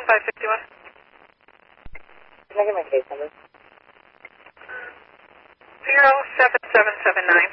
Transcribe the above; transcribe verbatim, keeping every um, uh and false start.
five fifty-one. Can I get my case number? Zero seven seven seven nine.